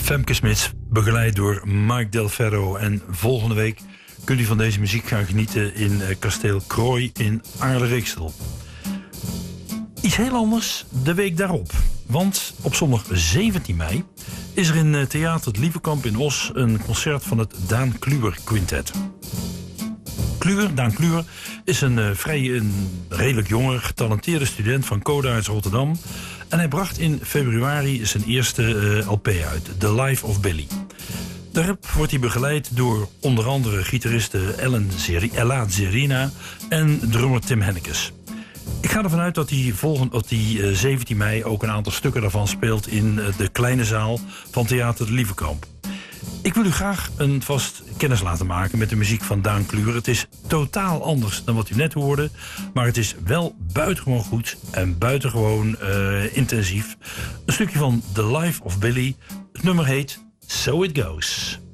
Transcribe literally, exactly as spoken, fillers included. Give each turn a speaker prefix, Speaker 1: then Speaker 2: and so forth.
Speaker 1: Femke Smits, begeleid door Mike Del Ferro. En volgende week kunt u van deze muziek gaan genieten in Kasteel Krooi in Aarle-Riksel. Iets heel anders de week daarop. Want op zondag zeventien mei is er in Theater het Lievekamp in Os een concert van het Daan Kluwer Quintet. Kluwer, Daan Kluwer is een uh, vrij een redelijk jonge, getalenteerde student van Coda uit Rotterdam. En hij bracht in februari zijn eerste uh, L P uit, The Life of Billy. Daarop wordt hij begeleid door onder andere gitariste Ellen Zeri- Ella Zerina en drummer Tim Hennekes. Ik ga ervan uit dat hij volgend, dat hij uh, zeventien mei ook een aantal stukken daarvan speelt in uh, de kleine zaal van Theater het Lievekamp. Ik wil u graag een vast kennis laten maken met de muziek van Daan Kluwer. Het is totaal anders dan wat u net hoorde, maar het is wel buitengewoon goed en buitengewoon uh, intensief. Een stukje van The Life of Billy. Het nummer heet So It Goes.